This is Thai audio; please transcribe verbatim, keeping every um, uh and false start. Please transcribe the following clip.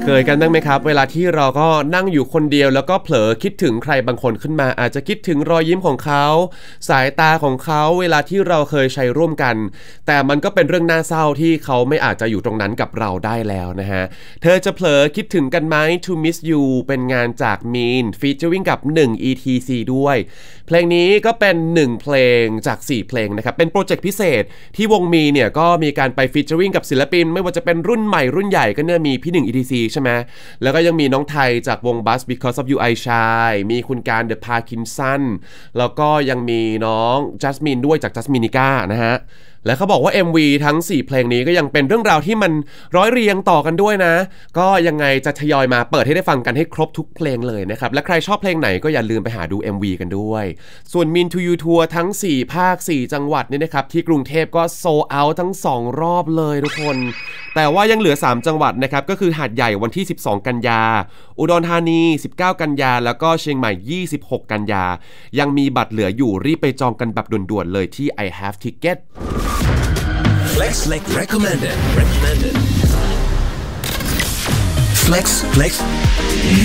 เคยกันบ้างไหมครับเวลาที่เราก็นั่งอยู่คนเดียวแล้วก็เผลอคิดถึงใครบางคนขึ้นมาอาจจะคิดถึงรอยยิ้มของเขาสายตาของเขาเวลาที่เราเคยใช้ร่วมกันแต่มันก็เป็นเรื่องน่าเศร้าที่เขาไม่อาจจะอยู่ตรงนั้นกับเราได้แล้วนะฮะเธอจะเผลอคิดถึงกันไหม To Miss You เป็นงานจาก Mean featuring กับหนึ่ง อี ที ซี ด้วยเพลงนี้ก็เป็นหนึ่งเพลงจากสี่เพลงนะครับเป็นโปรเจกต์พิเศษที่วงมีเนี่ยก็มีการไป featuring กับศิลปินไม่ว่าจะเป็นรุ่นใหม่รุ่นใหญ่ก็เนี่ยมีพี่หนึ่ง อี ที ซี ใช่ไหมแล้วก็ยังมีน้องไทยจากวง Buzz Because of You I Shy มีคุณการ The Parkinson แล้วก็ยังมีน้อง Jasmine ด้วยจาก Jasminica นะฮะและเขาบอกว่า เอ็ม วี ทั้งสี่เพลงนี้ก็ยังเป็นเรื่องราวที่มันร้อยเรียงต่อกันด้วยนะก็ยังไงจะทยอยมาเปิดให้ได้ฟังกันให้ครบทุกเพลงเลยนะครับและใครชอบเพลงไหนก็อย่าลืมไปหาดู เอ็ม วี กันด้วยส่วน Mean to You Tour ทั้งสี่ภาคสี่จังหวัดนี่นะครับที่กรุงเทพก็โซลด์เอาท์ทั้งสองรอบเลยทุกคนแต่ว่ายังเหลือสามจังหวัดนะครับก็คือหาดใหญ่วันที่สิบสองกันยาอุดรธานีสิบเก้ากันยาแล้วก็เชียงใหม่ยี่สิบหกกันยายังมีบัตรเหลืออยู่รีบไปจองกันแบบด่วนๆเลยที่ I Have Ticket Flex Flex recommended recommended Flex Flex